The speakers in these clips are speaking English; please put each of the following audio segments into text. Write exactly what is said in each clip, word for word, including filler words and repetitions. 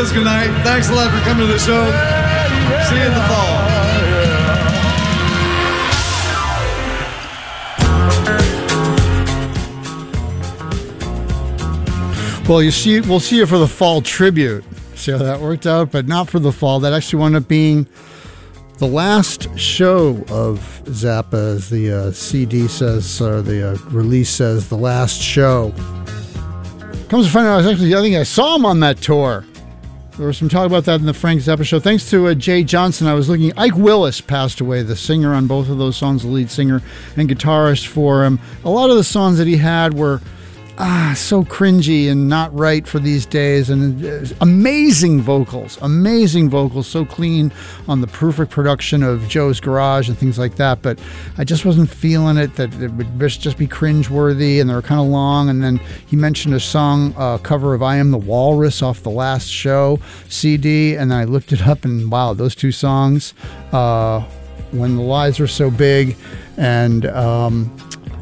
is good night. Thanks a lot for coming to the show. See you in the fall. Well, you see, we'll see you for the fall tribute. See how that worked out, but not for the fall. That actually wound up being the last show of Zappa, as the uh, C D says, or the uh, release says, the last show. Comes to find out, I was actually, I think I saw him on that tour. There was some talk about that in the Frank Zappa show. Thanks to uh, Jay Johnson, I was looking. Ike Willis passed away, the singer on both of those songs, the lead singer and guitarist for him. A lot of the songs that he had were ah, so cringy and not right for these days. And uh, amazing vocals, amazing vocals, so clean on the perfect production of Joe's Garage and things like that. But I just wasn't feeling it, that it would just be cringeworthy, and they were kind of long. And then he mentioned a song uh, cover of I Am the Walrus off the last show C D. And then I looked it up, and wow, those two songs, uh, When the Lies Are So Big and um,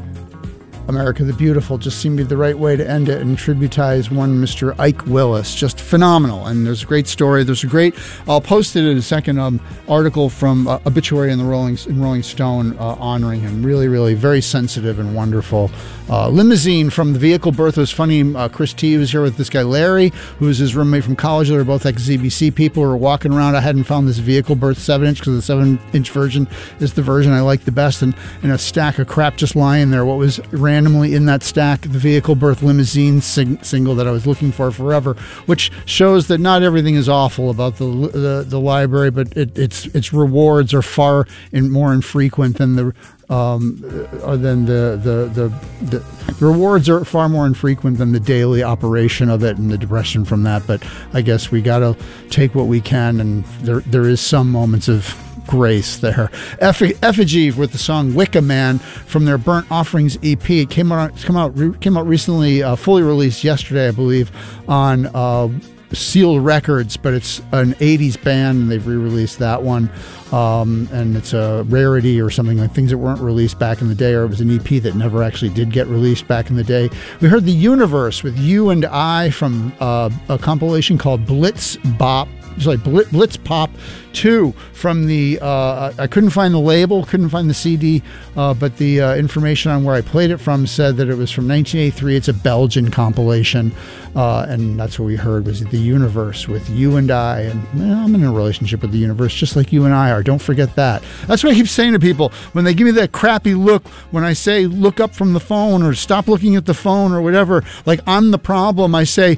America the Beautiful, just seemed to be the right way to end it and tributize one Mister Ike Willis. Just phenomenal. And there's a great story. There's a great, I'll post it in a second, um, article from uh, Obituary in the Rolling, in Rolling Stone uh, honoring him. Really, really very sensitive and wonderful. Uh, limousine from The Vehicle Birth was funny. Uh, Chris T was here with this guy Larry, who was his roommate from college. They were both ex-Z B C people who were walking around. I hadn't found this Vehicle Birth seven inch because the seven inch version is the version I like the best. And, and a stack of crap just lying there. What was randomly in that stack? The Vehicle Birth limousine sing- single that I was looking for forever, which shows that not everything is awful about the the, the library, but it, its its rewards are far in, more infrequent than the Um, or than the the, the the the rewards are far more infrequent than the daily operation of it and the depression from that. But I guess we got to take what we can, and there there is some moments of grace there. Eff- Effigy with the song Wicca Man from their Burnt Offerings E P. It came out came out came out recently, uh, fully released yesterday, I believe, on uh, Sealed Records, but it's an eighties band, and they've re-released that one, um, and it's a rarity or something, like things that weren't released back in the day, or it was an E P that never actually did get released back in the day. We heard The Universe with You and I from uh, a compilation called Blitz Bop. It's like Blitz Pop two from the, uh, I couldn't find the label, couldn't find the C D, uh, but the uh, information on where I played it from said that it was from nineteen eighty-three. It's a Belgian compilation, uh, and that's what we heard was The Universe with You and I. And well, I'm in a relationship with the universe, just like you and I are. Don't forget that. That's what I keep saying to people when they give me that crappy look when I say look up from the phone or stop looking at the phone or whatever, like I'm the problem. I say,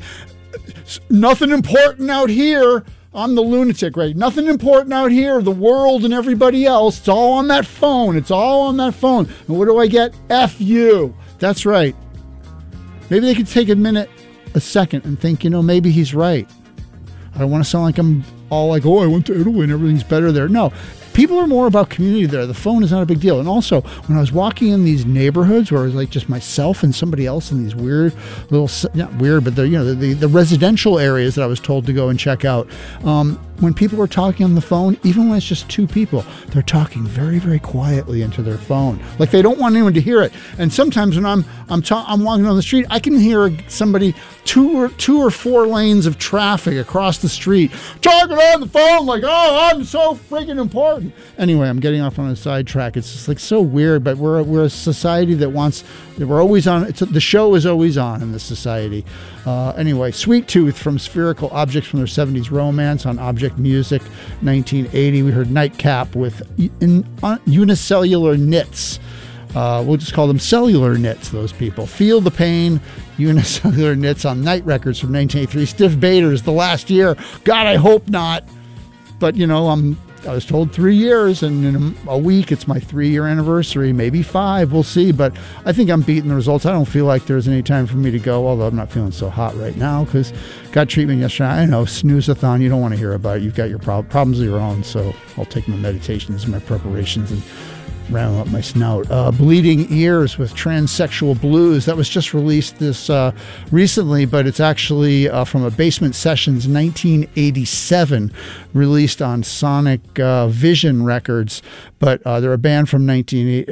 nothing important out here. I'm the lunatic, right? Nothing important out here. The world and everybody else. It's all on that phone. It's all on that phone. And what do I get? F you. That's right. Maybe they could take a minute, a second, and think, you know, maybe he's right. I don't want to sound like I'm all like, oh, I went to Italy and everything's better there. No. People are more about community there. The phone is not a big deal. And also, when I was walking in these neighborhoods where it was like just myself and somebody else in these weird little, not weird, but the you know the, the, the residential areas that I was told to go and check out, um, when people were talking on the phone, even when it's just two people, they're talking very, very quietly into their phone, like they don't want anyone to hear it. And sometimes when I'm I'm ta- I'm walking down the street, I can hear somebody two or two or four lanes of traffic across the street talking on the phone like, oh, I'm so freaking important. Anyway, I'm getting off on a sidetrack. It's just like so weird, but we're we're a society that wants, we're always on. It's a, the show is always on in this society. Uh, anyway, Sweet Tooth from Spherical Objects from their seventies romance on Object Music, nineteen eighty. We heard Nightcap with in, uh, Unicellular Knits. Uh, we'll just call them cellular knits, those people. Feel the Pain, Unicellular Knits on Night Records from nineteen eighty-three. Stiff Baiters, The Last Year. God, I hope not. But, you know, I'm, I was told three years, and in a, a week, it's my three-year anniversary, maybe five. We'll see. But I think I'm beating the results. I don't feel like there's any time for me to go, although I'm not feeling so hot right now because got treatment yesterday. I know, snooze-a-thon. You don't want to hear about it. You've got your prob- problems of your own, so I'll take my meditations, my preparations, and round up my snout. Uh, Bleeding Ears with Transsexual Blues. That was just released this uh, recently, but it's actually uh, from a Basement Sessions nineteen eighty-seven, released on Sonic uh, Vision Records. But uh, they're a band from nineteen eighty.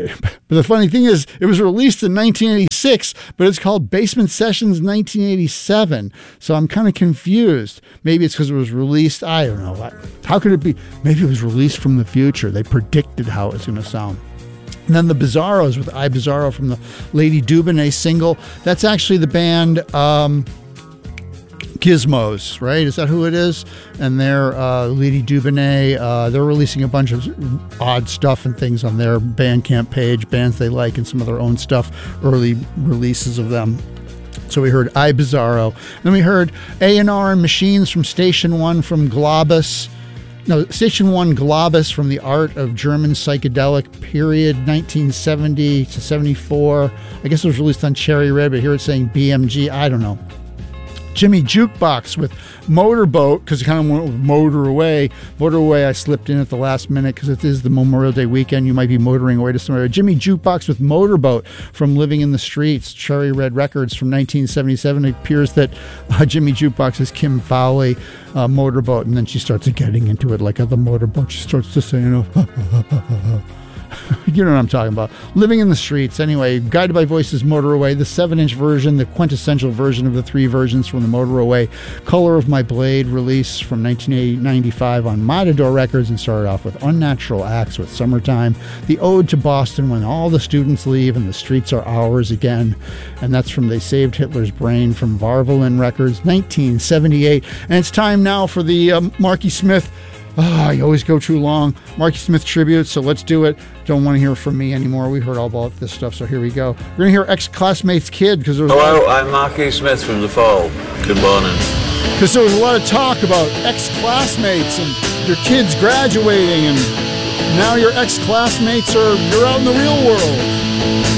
But the funny thing is, it was released in nineteen eighty-six, but it's called Basement Sessions nineteen eighty-seven. So I'm kind of confused. Maybe it's because it was released. I don't know. How could it be? Maybe it was released from the future. They predicted how it's going to sound. And then the Bizarros with I Bizarro from the Lady Dubonnet single. That's actually the band um, Gizmos, right? Is that who it is? And they're uh, Lady Dubonnet. Uh, they're releasing a bunch of odd stuff and things on their Bandcamp page, bands they like, and some of their own stuff, early releases of them. So we heard I Bizarro. Then we heard A and R and Machines from Station One from Globus. No, Station One Globus from the Art of German Psychedelic Period, nineteen seventy to seventy-four. I guess it was released on Cherry Red, but here it's saying B M G. I don't know. Jimmy Jukebox with Motorboat, because it kind of went with Motor Away. Motor Away, I slipped in at the last minute because it is the Memorial Day weekend. You might be motoring away to somewhere. Jimmy Jukebox with Motorboat from Living in the Streets, Cherry Red Records from nineteen seventy-seven. It appears that uh, Jimmy Jukebox is Kim Fowley, uh, Motorboat, and then she starts getting into it like other Motorboat. She starts to say, you know, you know what I'm talking about. Living in the Streets. Anyway, Guided by Voices, Motor Away, the seven-inch version, the quintessential version of the three versions from the Motor Away. Color of My Blade, release from nineteen ninety-five on Matador Records, and started off with Unnatural Acts with Summertime. The Ode to Boston, When All the Students Leave and the Streets Are Ours Again. And that's from They Saved Hitler's Brain from Varvolin Records, nineteen seventy-eight. And it's time now for the um, Marky Smith. Oh, you always go too long. Marky Smith tribute, so let's do it. Don't want to hear from me anymore. We heard all about this stuff, so here we go. We're going to hear Ex-Classmates Kid. because there was Hello, of, I'm Marky Smith from The Fall. Good morning. Because there was a lot of talk about ex-classmates and your kids graduating, and now your ex-classmates are, you're out in the real world.